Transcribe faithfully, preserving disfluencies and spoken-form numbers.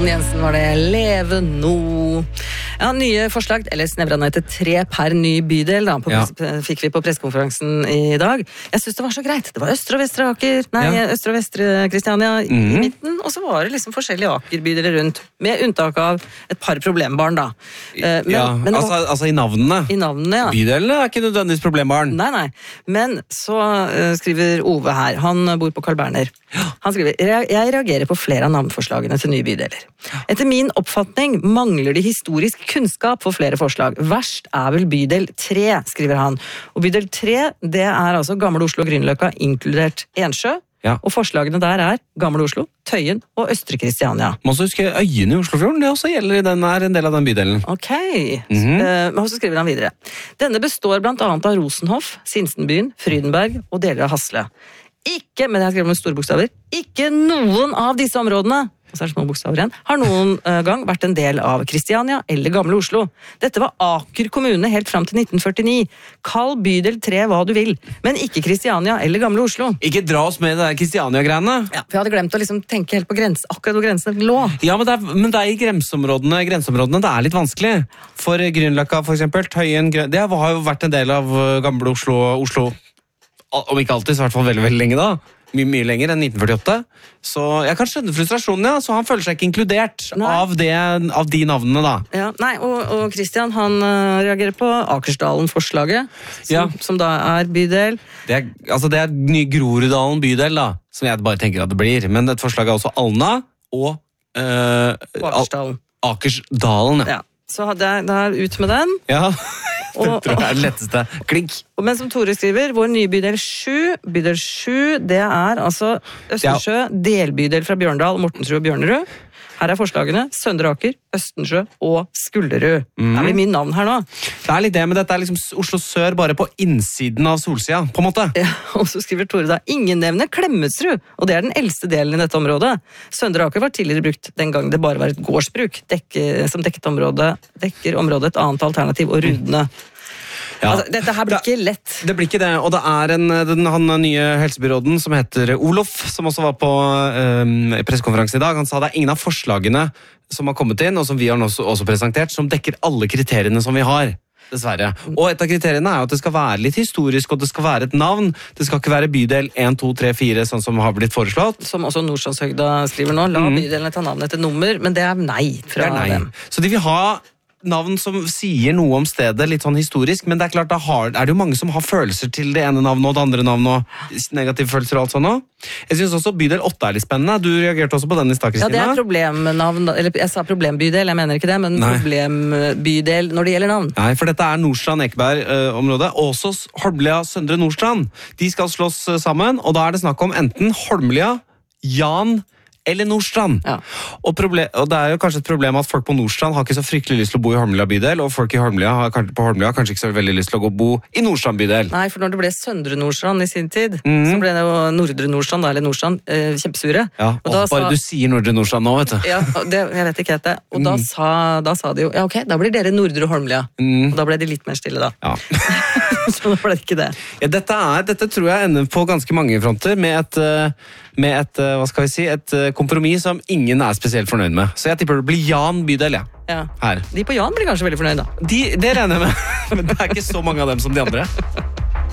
Jon Jensen var det. Leve nå. Ja, nye forslag, eller snevret ned til tre per ny bydel, da, på, Ja. fikk vi på pressekonferansen i dag. Jeg synes det var så greit. Det var Østre og Vestre Aker, nei, Ja. Østre og Vestre Kristiania i Mhm. midten, og så var det liksom forskjellige Aker-bydeler rundt, med unntak av et par problembarn, da. Eh, Men, ja, men det var- altså, altså i navnene. i navnene, ja. Bydelene er ikke nødvendigvis problembarn. Nei, nei. Men så uh, skriver Ove her, han bor på Carl Berner. Han skriver, jeg jeg reagerer på flere av navnforslagene til nye bydeler. Etter min oppfatning mangler de historisk kunnskap for flere forslag. Verst er vel bydel tre, skriver han. Og bydel tre, det er altså Gamle Oslo og Grünerløkka, inkludert Ensjø. Ja. Og forslagene der er Gamle Oslo, Tøyen og Østre Kristiania. Man skal huske øyene i Oslofjorden, det også gjelder i den, er en del av den bydelen. Ok, Mhm. Eh, og så skriver han videre. Denne består blant annet av Rosenhoff, Sinsenbyen, Frydenberg og deler av Hasle. Ikke, men jeg har skrevet med store bokstaver, ikke noen av disse områdene, og så er det små bokstaver igjen, har noen eh, gang vært en del av Kristiania eller Gamle Oslo. Dette var Aker kommune helt fram til nitten førtini. Kall bydel tre hva du vil, men ikke Kristiania eller Gamle Oslo. Ikke dra oss med i det der Kristiania-greiene. Ja, for jeg hadde glemt å liksom tenke helt på grensen, akkurat hvor grensene lå. Ja, men det er, men det er i grenseområdene, grenseområdene det er litt vanskelig. For Grünerløkka, for eksempel, Tøyen, Grøn- det har jo vært en del av uh, Gamle Oslo, Oslo, om ikke alltid, så i hvert fall veldig, veldig lenge da. Mye, mye lenger enn nitten førtiåtte. Så jeg kan skjønne frustrasjonen, ja. Så han føler seg ikke inkludert av, det, av de navnene, da. Ja, nei, og, og Christian, han uh, reagerer på Akersdalen-forslaget, som, Ja. som da er bydel. Det er, altså det er ny Groruddalen bydel, da, som jeg bare tenker at det blir. Men et forslag er også Alna og uh, Akersdalen. Akersdalen, ja. Ja, så det er, det er ut med den. Ja, det Og- tror jeg er det letteste. Klink. Og- Men som Tore skriver, vår nye bydel sju, bydel sju, det er altså Østersjø, delbydel fra Bjørndal, Mortensrud og Bjørnerud. Her er forslagene Søndre Aker, Østensjø og Skullerud. Mhm. Det blir min navn her nå. Det er litt det, men dette er liksom Oslo Sør bare på innsiden av Solsida, på en måte. Ja, og så skriver Tore da, ingen nevner Klemetsrud, og det er den eldste delen i dette området. Søndre Aker var tidligere brukt den gang det bare var et gårdsbruk, dekke, som dekket området, dekker området et annet alternativ, og Rudene. Ja. Altså, dette her blir ikke lett. Det blir ikke det, og det er en, den, han nye helsebyråden som heter Olof, som også var på um, pressekonferansen i dag. Han sa det er ingen av forslagene som har kommet inn, og som vi har også, også presentert, som dekker alle kriteriene som vi har. Dessverre. Og et av kriteriene er jo at det skal være litt historisk, og det skal være et navn. Det skal ikke være bydel en, to, tre, fire, sånn som har blitt foreslått. Som også Nordstandshøgda skriver nå, la Mhm. bydelene ta navnet etter nummer, men det er nei fra Det er nei. dem. Så de vil ha navn som sier noe om stedet, litt sånn historisk, men det er klart, da har, er det jo mange som har følelser til det ene navnet og det andre navnet, og negative følelser og alt sånt også. Jeg synes også bydel åtte er litt spennende. Du reagerte også på den i stad, Ja, Kristina. det er problemnavn, eller jeg sa problembydel, jeg mener ikke det, men Nei. problembydel når det gjelder navn. Nei, for dette er Nordstrand-Ekeberg-området. Også Holmlia Søndre Nordstrand. De skal slås eh, sammen, og da er det snakk om enten Holmlia, Jan eller Nordstrand. Ja. Og, proble- og det er jo kanskje et problem at folk på Nordstrand har ikke så fryktelig lyst til å bo i Holmlia bydel, og folk i Holmlia har, kanskje- på Holmlia har kanskje ikke så veldig lyst til å gå og bo i Nordstrand bydel. Nei, for når det ble Søndre Nordstrand i sin tid, Mhm. så ble det jo Nordre Nordstrand, da, eller Nordstrand, eh, kjempesure. Ja, Og da og bare sa- du sier Nordre Nordstrand nå, vet du. Ja, og det, jeg vet ikke helt det. Og da Mm. sa, da sa de jo, ja ok, da blir dere Nordre Holmlia. Mm. Og da ble de litt mer stille da. Ja. Så da ble det ikke det. Ja, dette, er, dette tror jeg ender på ganske mange fronter med et, eh, med et, eh, hva skal vi si, et eh, kompromiss som ingen er spesielt fornøyd med. Så jeg tipper det blir Jan bydel, ja. Ja. Her. De på Jan blir kanskje veldig fornøyd da. De, det regner jeg med, men det er ikke så mange av dem som de andre.